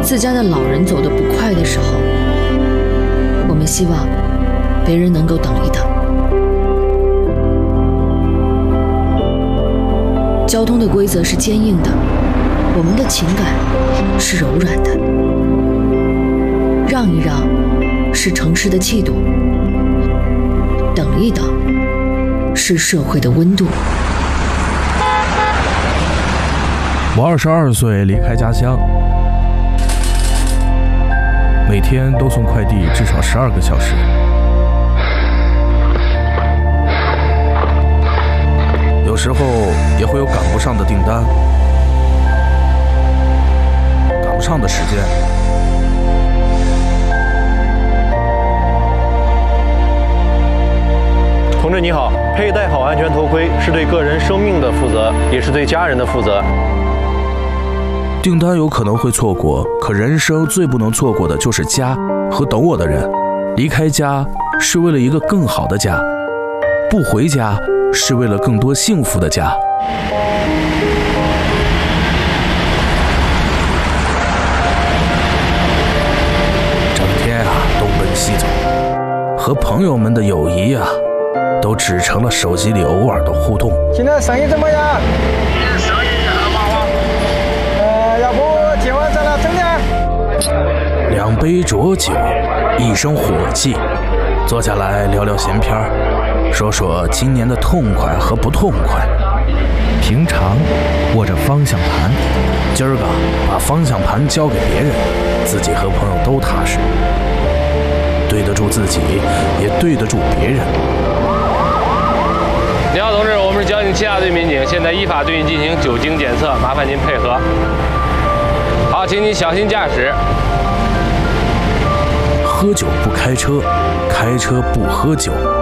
自家的老人走得不快的时候，我们希望别人能够等一等。交通的规则是坚硬的，我们的情感是柔软的。让一让是城市的气度，等一等是社会的温度。 我22岁离开家乡，每天都送快递至少12个小时。有时候也会有赶不上的订单，赶不上的时间。 同志你好，佩戴好安全头盔是对个人生命的负责，也是对家人的负责。 订单有可能会错过，可人生最不能错过的就是家和等我的人。离开家是为了一个更好的家，不回家是为了更多幸福的家。整天啊东奔西走，和朋友们的友谊啊都只成了手机里偶尔的互动。 现在生意怎么样？ 生意很忙吗？ 要不今晚咱俩整点 ？2杯浊酒，1升火气，坐下来聊聊闲篇，说说今年的痛快和不痛快。平常握着方向盘，今儿个把方向盘交给别人，自己和朋友都踏实，对得住自己，也对得住别人。 你好，同志，我们是交警7大队民警，现在依法对你进行酒精检测，麻烦您配合。好，请你小心驾驶。 喝酒不开车，开车不喝酒。